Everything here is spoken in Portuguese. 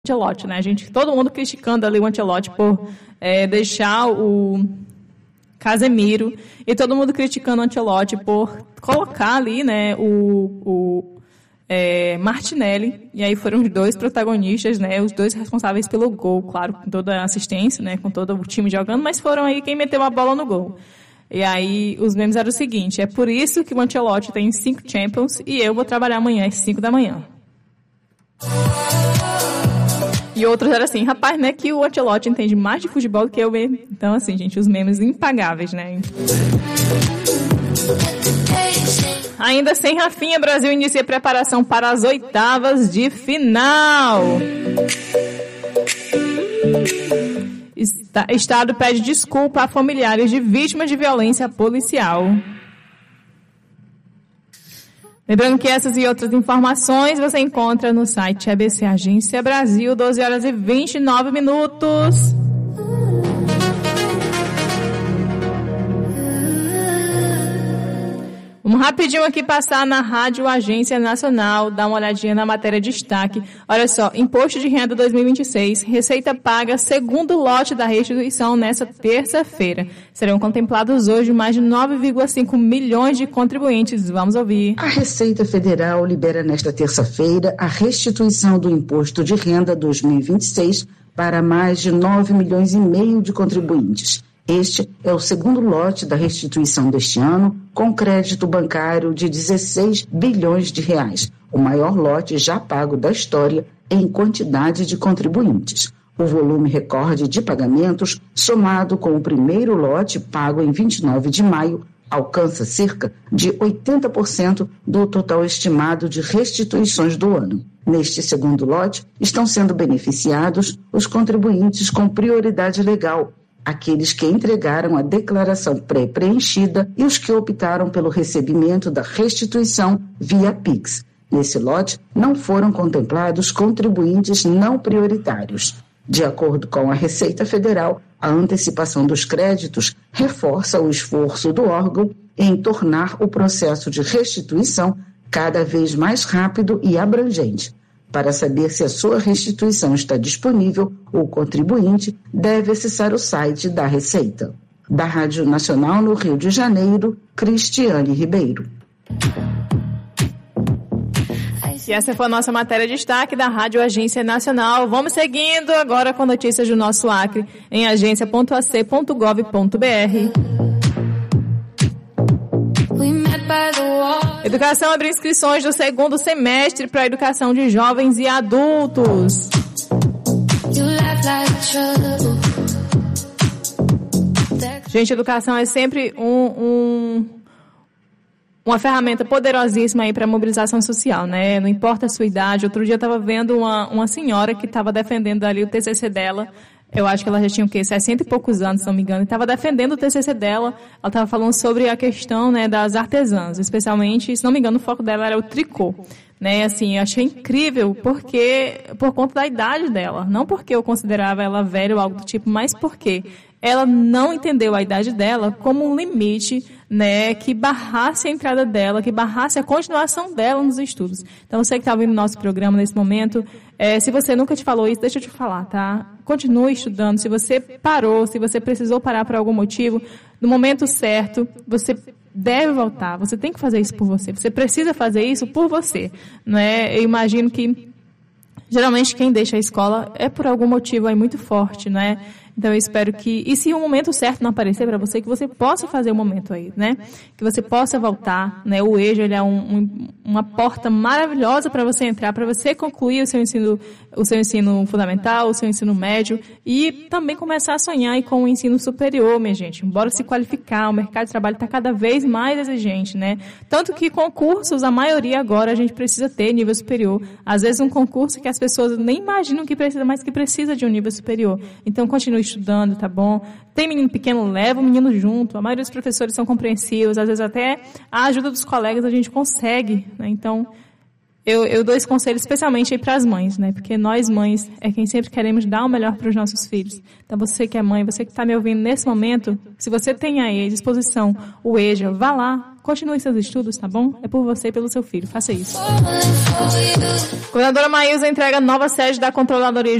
Ancelotti, né? Todo mundo criticando ali o Ancelotti por deixar o Casemiro e todo mundo criticando o Ancelotti por colocar ali, né, o Martinelli, e aí foram os dois protagonistas, né, os dois responsáveis pelo gol, claro, com toda a assistência, né, com todo o time jogando, mas foram aí quem meteu a bola no gol. E aí os memes eram o seguinte: é por isso que o Ancelotti tem 5 Champions e eu vou trabalhar amanhã às 5 da manhã. E outros eram assim: rapaz, né, que o Ancelotti entende mais de futebol do que eu mesmo. Então, assim, gente, os memes impagáveis, né? Ainda sem Rafinha, Brasil inicia preparação para as oitavas de final. Estado pede desculpa a familiares de vítimas de violência policial. Lembrando que essas e outras informações você encontra no site ABC Agência Brasil, 12h29. Vamos rapidinho aqui passar na Rádio Agência Nacional, dar uma olhadinha na matéria de destaque. Olha só, Imposto de Renda 2026, Receita paga segundo lote da restituição nesta terça-feira. Serão contemplados hoje mais de 9,5 milhões de contribuintes. Vamos ouvir. A Receita Federal libera nesta terça-feira a restituição do Imposto de Renda 2026 para mais de 9 milhões e meio de contribuintes. Este é o segundo lote da restituição deste ano, com crédito bancário de 16 bilhões de reais, o maior lote já pago da história em quantidade de contribuintes. O volume recorde de pagamentos, somado com o primeiro lote pago em 29 de maio, alcança cerca de 80% do total estimado de restituições do ano. Neste segundo lote, estão sendo beneficiados os contribuintes com prioridade legal, aqueles que entregaram a declaração pré-preenchida e os que optaram pelo recebimento da restituição via Pix. Nesse lote, não foram contemplados contribuintes não prioritários. De acordo com a Receita Federal, a antecipação dos créditos reforça o esforço do órgão em tornar o processo de restituição cada vez mais rápido e abrangente. Para saber se a sua restituição está disponível, o contribuinte deve acessar o site da Receita. Da Rádio Nacional no Rio de Janeiro, Cristiane Ribeiro. E essa foi a nossa matéria de destaque da Rádio Agência Nacional. Vamos seguindo agora com notícias do nosso Acre em agência.ac.gov.br. Educação abre inscrições do segundo semestre para a educação de jovens e adultos. Gente, educação é sempre uma ferramenta poderosíssima aí para a mobilização social, né? Não importa a sua idade. Outro dia eu estava vendo uma senhora que estava defendendo ali o TCC dela. Eu acho que ela já tinha 60 e poucos anos, se não me engano, e estava defendendo o TCC dela. Ela estava falando sobre a questão, né, das artesãs, especialmente, se não me engano, o foco dela era o tricô, né? Assim, eu achei incrível por conta da idade dela, não porque eu considerava ela velha ou algo do tipo, mas porque ela não entendeu a idade dela como um limite, né, que barrasse a entrada dela, que barrasse a continuação dela nos estudos. Então, você que está ouvindo o nosso programa nesse momento, se você nunca te falou isso, deixa eu te falar, tá? Continue estudando. Se você parou, se você precisou parar por algum motivo, no momento certo, você deve voltar. Você tem que fazer isso por você. Você precisa fazer isso por você, né? Eu imagino que geralmente quem deixa a escola é por algum motivo aí muito forte, né? Então eu espero que, e se o momento certo não aparecer para você, que você possa fazer o momento aí, né? Que você possa voltar, né? O EJA, ele é uma porta maravilhosa para você entrar, para você concluir o seu ensino fundamental, o seu ensino médio e também começar a sonhar aí com o ensino superior, minha gente. Bora se qualificar, o mercado de trabalho está cada vez mais exigente, né? Tanto que concursos, a maioria agora a gente precisa ter nível superior. Às vezes um concurso que as pessoas nem imaginam que precisa, mas que precisa de um nível superior. Então continue estudando, tá bom? Tem menino pequeno, leva o menino junto. A maioria dos professores são compreensivos, às vezes até a ajuda dos colegas a gente consegue, né? Então, eu dou esse conselho especialmente aí para as mães, né? Porque nós mães é quem sempre queremos dar o melhor para os nossos filhos. Então, você que é mãe, você que está me ouvindo nesse momento, se você tem aí à disposição o EJA, vá lá, continue seus estudos, tá bom? É por você e pelo seu filho, faça isso. Coordenadora Maísa entrega nova sede da Controladoria